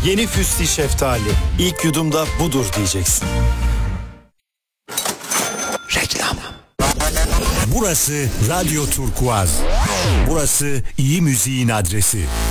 Yeni Füsti Şeftali. İlk yudumda budur diyeceksin. Reklam. Burası Radyo Turkuaz. Burası iyi müziğin adresi.